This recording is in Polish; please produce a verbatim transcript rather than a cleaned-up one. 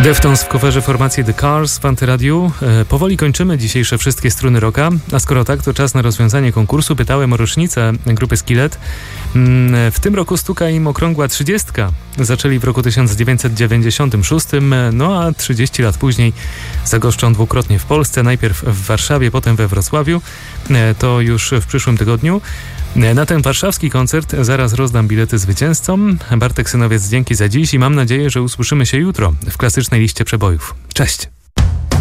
Deftones w coverze formacji The Cars w Antyradiu. E, powoli kończymy dzisiejsze wszystkie struny rocka, a skoro tak, to czas na rozwiązanie konkursu. Pytałem o rocznicę grupy Skillet. Mm, w tym roku stuka im okrągła trzydziestka. Zaczęli w roku tysiąc dziewięćset dziewięćdziesiątym szóstym, no a trzydzieści lat później zagoszczą dwukrotnie w Polsce, najpierw w Warszawie, potem we Wrocławiu. E, to już w przyszłym tygodniu. Na ten warszawski koncert zaraz rozdam bilety zwycięzcom. Bartek Synowiec, dzięki za dziś i mam nadzieję, że usłyszymy się jutro w klasycznej liście przebojów. Cześć!